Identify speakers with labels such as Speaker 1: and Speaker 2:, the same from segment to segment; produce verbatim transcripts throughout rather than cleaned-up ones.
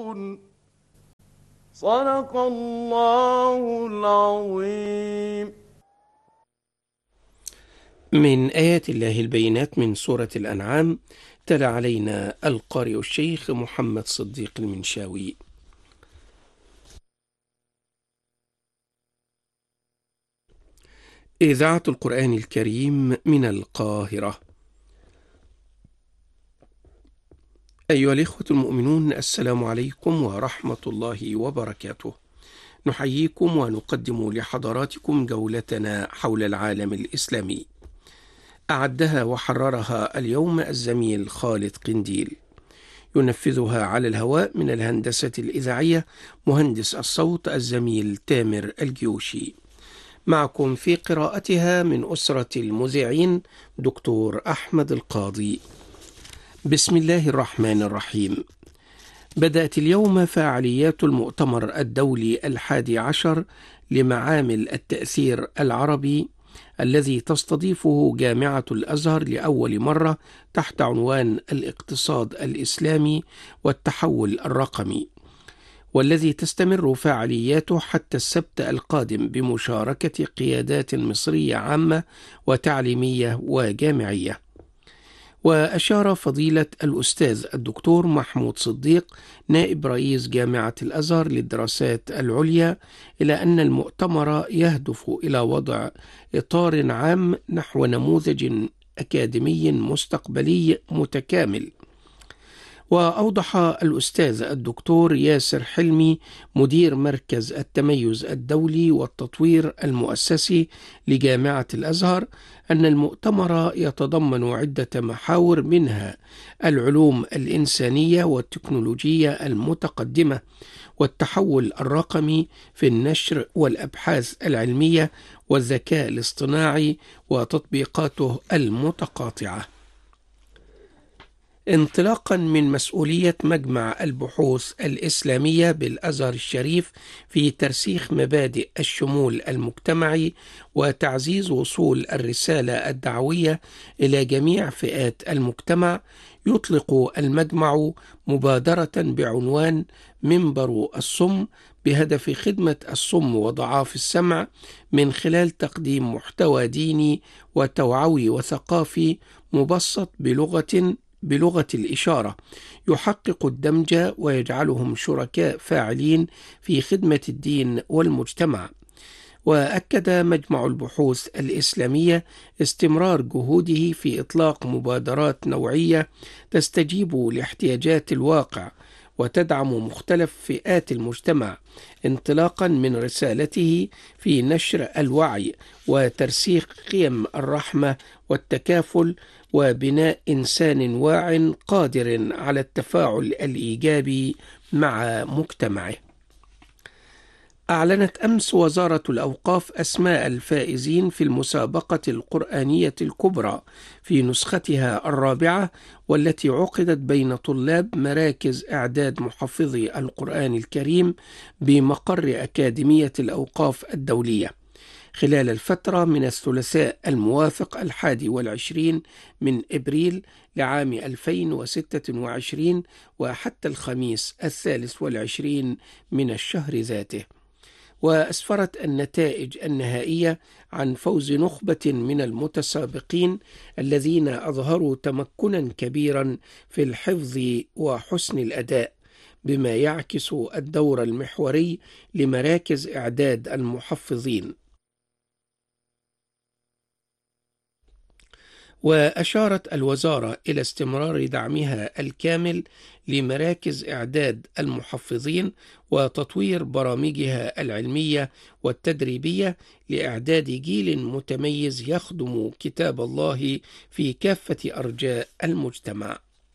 Speaker 1: صدق الله العظيم.
Speaker 2: من آيات الله البينات من سورة الأنعام، تلا علينا القارئ الشيخ محمد صديق المنشاوي. إذاعة القرآن الكريم من القاهرة. أيها الإخوة المؤمنون، السلام عليكم ورحمة الله وبركاته. نحييكم ونقدم لحضراتكم جولتنا حول العالم الإسلامي. أعدها وحررها اليوم الزميل خالد قنديل. ينفذها على الهواء من الهندسة الإذاعية مهندس الصوت الزميل تامر الجيوشي. معكم في قراءتها من أسرة المذيعين دكتور أحمد القاضي. بسم الله الرحمن الرحيم. بدأت اليوم فعاليات المؤتمر الدولي الحادي عشر لمعامل التأثير العربي الذي تستضيفه جامعة الأزهر لأول مرة تحت عنوان الاقتصاد الإسلامي والتحول الرقمي، والذي تستمر فعالياته حتى السبت القادم بمشاركة قيادات مصرية عامة وتعليمية وجامعية. وأشار فضيلة الأستاذ الدكتور محمود صديق نائب رئيس جامعة الأزهر للدراسات العليا إلى أن المؤتمر يهدف إلى وضع إطار عام نحو نموذج أكاديمي مستقبلي متكامل. وأوضح الأستاذ الدكتور ياسر حلمي مدير مركز التميز الدولي والتطوير المؤسسي لجامعة الأزهر أن المؤتمر يتضمن عدة محاور، منها العلوم الإنسانية والتكنولوجية المتقدمة والتحول الرقمي في النشر والأبحاث العلمية والذكاء الاصطناعي وتطبيقاته المتقاطعة. انطلاقا من مسؤولية مجمع البحوث الإسلامية بالأزهر الشريف في ترسيخ مبادئ الشمول المجتمعي وتعزيز وصول الرسالة الدعوية إلى جميع فئات المجتمع، يطلق المجمع مبادرة بعنوان منبر الصم بهدف خدمة الصم وضعاف السمع من خلال تقديم محتوى ديني وتوعوي وثقافي مبسط بلغة بلغة الإشارة يحقق الدمج ويجعلهم شركاء فاعلين في خدمة الدين والمجتمع. وأكد مجمع البحوث الإسلامية استمرار جهوده في إطلاق مبادرات نوعية تستجيب لاحتياجات الواقع وتدعم مختلف فئات المجتمع، انطلاقا من رسالته في نشر الوعي وترسيخ قيم الرحمة والتكافل وبناء إنسان واع قادر على التفاعل الإيجابي مع مجتمعه. أعلنت أمس وزارة الأوقاف أسماء الفائزين في المسابقة القرآنية الكبرى في نسختها الرابعة، والتي عقدت بين طلاب مراكز إعداد محفظي القرآن الكريم بمقر أكاديمية الأوقاف الدولية خلال الفترة من الثلاثاء الموافق الحادي والعشرين من إبريل لعام ألفين وستة وعشرين وحتى الخميس الثالث والعشرين من الشهر ذاته. وأسفرت النتائج النهائية عن فوز نخبة من المتسابقين الذين أظهروا تمكنا كبيرا في الحفظ وحسن الأداء، بما يعكس الدور المحوري لمراكز إعداد المحفظين. وأشارت الوزارة إلى استمرار دعمها الكامل لمراكز إعداد المحفظين وتطوير برامجها العلمية والتدريبية لإعداد جيل متميز يخدم كتاب الله في كافة أرجاء المجتمع.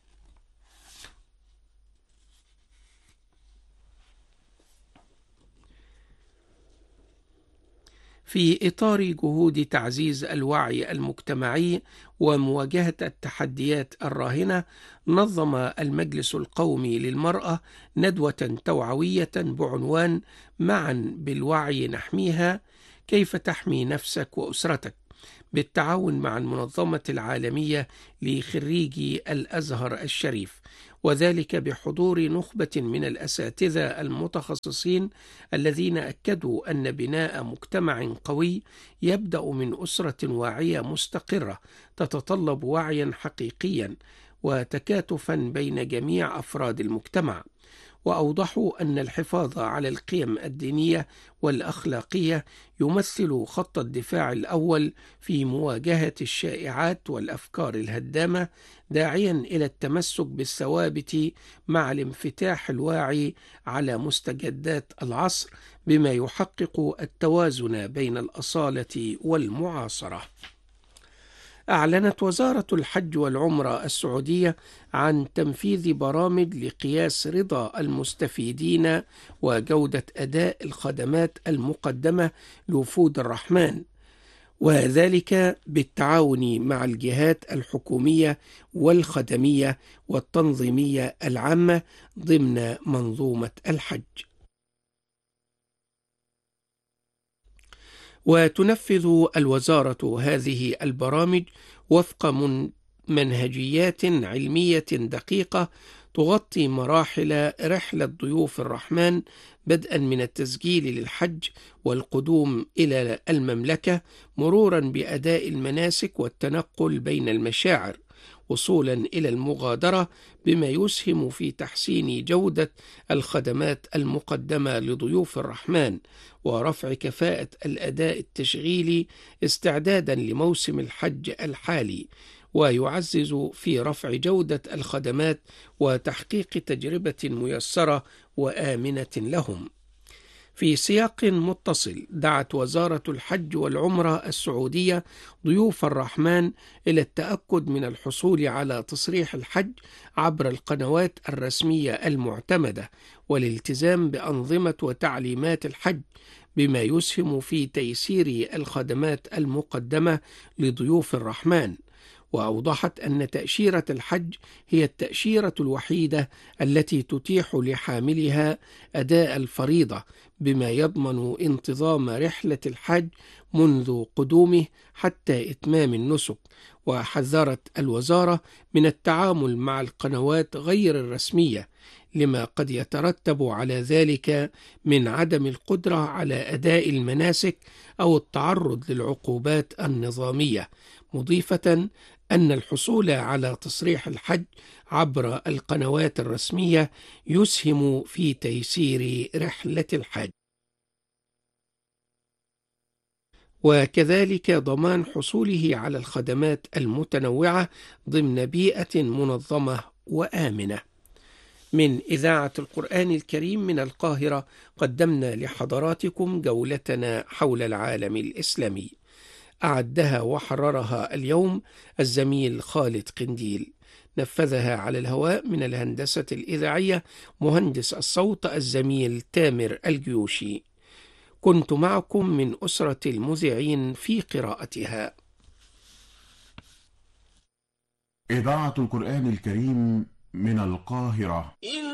Speaker 2: في إطار جهود تعزيز الوعي المجتمعي ومواجهة التحديات الراهنة، نظم المجلس القومي للمرأة ندوة توعوية بعنوان معا بالوعي نحميها، كيف تحمي نفسك وأسرتك، بالتعاون مع المنظمة العالمية لخريجي الأزهر الشريف، وذلك بحضور نخبة من الأساتذة المتخصصين الذين أكدوا أن بناء مجتمع قوي يبدأ من أسرة واعية مستقرة تتطلب وعيا حقيقيا وتكاتفا بين جميع أفراد المجتمع. وأوضحوا أن الحفاظ على القيم الدينية والأخلاقية يمثل خط الدفاع الأول في مواجهة الشائعات والأفكار الهدامة، داعيا إلى التمسك بالثوابت مع الانفتاح الواعي على مستجدات العصر بما يحقق التوازن بين الأصالة والمعاصرة. أعلنت وزارة الحج والعمرة السعودية عن تنفيذ برامج لقياس رضا المستفيدين وجودة أداء الخدمات المقدمة لوفود الرحمن، وذلك بالتعاون مع الجهات الحكومية والخدمية والتنظيمية العامة ضمن منظومة الحج. وتنفذ الوزارة هذه البرامج وفق منهجيات علمية دقيقة تغطي مراحل رحلة ضيوف الرحمن، بدءا من التسجيل للحج والقدوم إلى المملكة، مرورا بأداء المناسك والتنقل بين المشاعر، وصولا إلى المغادرة، بما يسهم في تحسين جودة الخدمات المقدمة لضيوف الرحمن ورفع كفاءة الأداء التشغيلي استعدادا لموسم الحج الحالي، ويعزز في رفع جودة الخدمات وتحقيق تجربة ميسرة وآمنة لهم. في سياق متصل، دعت وزارة الحج والعمرة السعودية ضيوف الرحمن إلى التأكد من الحصول على تصريح الحج عبر القنوات الرسمية المعتمدة والالتزام بأنظمة وتعليمات الحج، بما يسهم في تيسير الخدمات المقدمة لضيوف الرحمن. وأوضحت أن تأشيرة الحج هي التأشيرة الوحيدة التي تتيح لحاملها أداء الفريضة، بما يضمن انتظام رحلة الحج منذ قدومه حتى إتمام النسك. وحذرت الوزارة من التعامل مع القنوات غير الرسمية لما قد يترتب على ذلك من عدم القدرة على أداء المناسك أو التعرض للعقوبات النظامية، مضيفة أن الحصول على تصريح الحج عبر القنوات الرسمية يسهم في تيسير رحلة الحج، وكذلك ضمان حصوله على الخدمات المتنوعة ضمن بيئة منظمة وآمنة. من إذاعة القرآن الكريم من القاهرة قدمنا لحضراتكم جولتنا حول العالم الإسلامي، أعدها وحررها اليوم الزميل خالد قنديل، نفذها على الهواء من الهندسة الإذاعية مهندس الصوت الزميل تامر الجيوشي. كنت معكم من أسرة المذيعين في قراءتها.
Speaker 3: إذاعة القرآن الكريم من القاهرة.